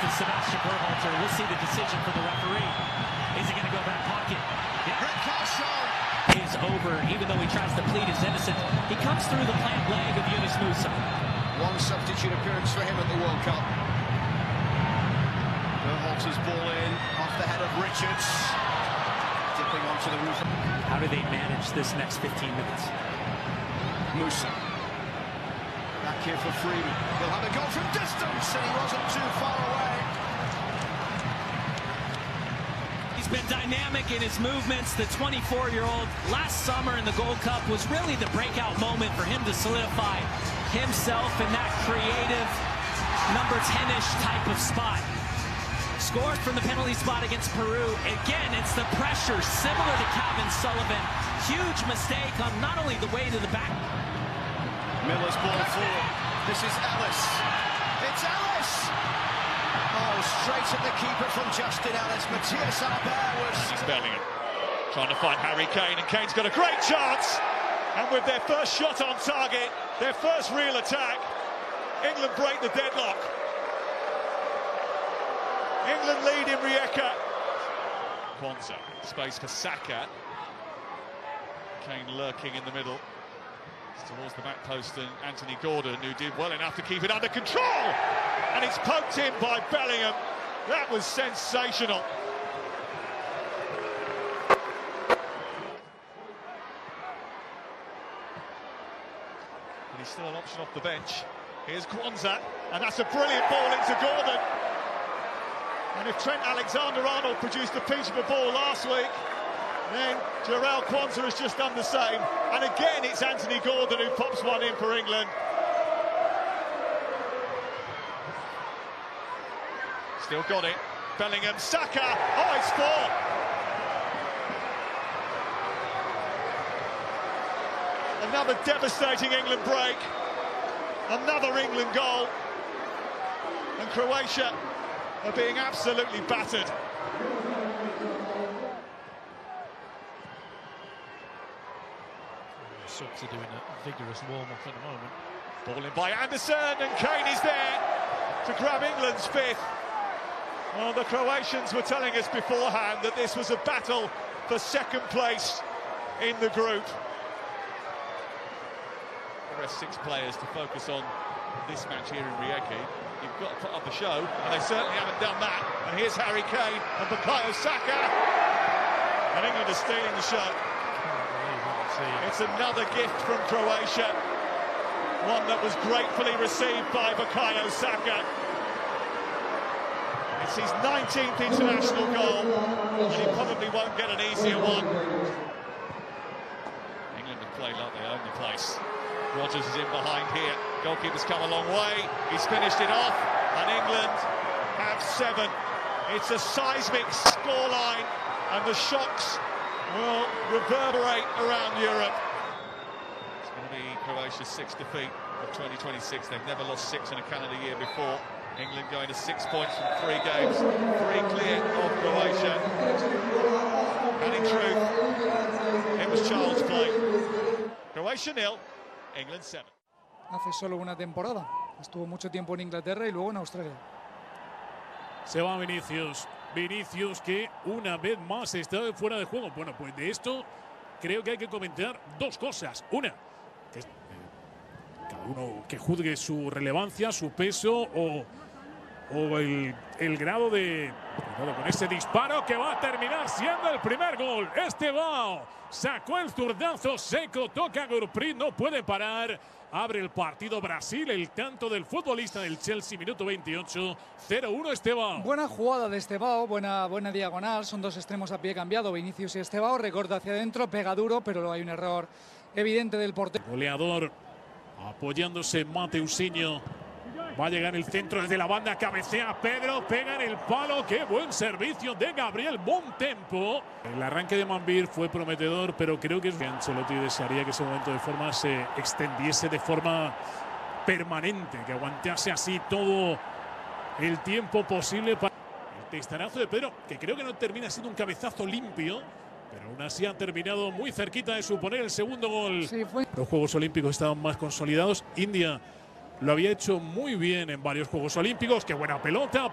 to Sebastian Berhalter. We'll see the decision for the referee. Is he going to go back pocket? Yeah. Red card shown. Is over, even though he tries to plead his innocence. He comes through the plant leg of Yunus Musah. One substitute appearance for him at the World Cup. Berhalter's ball in, off the head of Richards. Dipping onto the roof. How do they manage this next 15 minutes? Musah. Back here for Freeman. He'll have a goal from distance, and he wasn't too far away. He's been dynamic in his movements. The 24-year-old last summer in the Gold Cup was really the breakout moment for him to solidify himself in that creative number 10-ish type of spot. Scored from the penalty spot against Peru. Again, it's the pressure similar to Calvin Sullivan. Huge mistake on not only the way to the back. Miller's ball forward. This is Ellis. It's Ellis! Oh, straight at the keeper from Justin Ellis. Matthias Albert was... He's Bellingham trying to find Harry Kane, and Kane's got a great chance. And with their first shot on target, their first real attack, England break the deadlock. England lead in Rijeka. Quansah, space for Saka. Kane lurking in the middle. It's towards the back post, and Anthony Gordon, who did well enough to keep it under control. And it's poked in by Bellingham. That was sensational. But he's still an option off the bench. Here's Quansah, and that's a brilliant ball into Gordon. And if Trent Alexander-Arnold produced a peach of a ball last week, then Jarell Quansah has just done the same. And again, it's Anthony Gordon who pops one in for England. Still got it. Bellingham, Saka. Oh, it's four. Another devastating England break. Another England goal. And Croatia are being absolutely battered. Subs are doing a vigorous warm-up at the moment. Ball in by Anderson, and Kane is there to grab England's fifth. Well, the Croatians were telling us beforehand that this was a battle for second place in the group. The rest 6 players to focus on this match here in Rijeka. You've got to put up the show, and they certainly haven't done that. And here's Harry Kane and Bukayo Saka. And England is stealing the show. It's another gift from Croatia. One that was gratefully received by Bukayo Saka. It's his 19th international goal, and he probably won't get an easier one. England have played like they own the place. Rodgers is in behind here. Goalkeeper's come a long way. He's finished it off, and England have 7. It's a seismic scoreline, and the shocks will reverberate around Europe. It's going to be Croatia's 6th defeat of 2026. They've never lost 6 in a calendar year before. England going to 6 points from 3 games, 3 clear of Croatia. And in truth, it was child's play. Croatia 0, England 7. Hace solo una temporada. Estuvo mucho tiempo en Inglaterra y luego en Australia. Se va Vinicius. Vinicius, que una vez más está fuera de juego. Bueno, pues de esto creo que hay que comentar 2 cosas. Una, que cada uno que juzgue su relevancia, su peso o el grado de... con ese disparo que va a terminar siendo el primer gol. Estevao sacó el zurdazo seco, toca a Gurprit, no puede parar. Abre el partido Brasil, el tanto del futbolista del Chelsea, minuto 28, 0-1 Estevao. Buena jugada de Estevao, buena diagonal, son 2 extremos a pie cambiado, Vinicius y Estevao, recorta hacia adentro, pega duro, pero hay un error evidente del portero. Goleador apoyándose Mateusinho. Va a llegar el centro desde la banda, cabecea Pedro, pega en el palo. ¡Qué buen servicio de Gabriel! ¡Buen tempo! El arranque de Manbir fue prometedor, pero creo que Ancelotti desearía que ese momento de forma se extendiese de forma permanente, que aguantase así todo el tiempo posible. Para el testarazo de Pedro, que creo que no termina siendo un cabezazo limpio, pero aún así ha terminado muy cerquita de suponer el segundo gol. Sí, Los Juegos Olímpicos estaban más consolidados. India lo había hecho muy bien en varios Juegos Olímpicos. ¡Qué buena pelota!